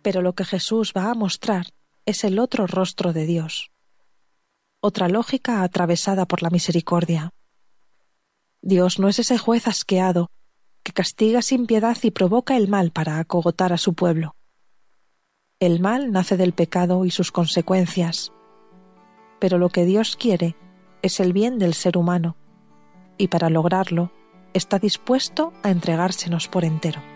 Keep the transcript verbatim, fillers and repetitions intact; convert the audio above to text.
Pero lo que Jesús va a mostrar es el otro rostro de Dios, otra lógica atravesada por la misericordia. Dios no es ese juez asqueado que castiga sin piedad y provoca el mal para acogotar a su pueblo. El mal nace del pecado y sus consecuencias, pero lo que Dios quiere es el bien del ser humano, y para lograrlo está dispuesto a entregársenos por entero.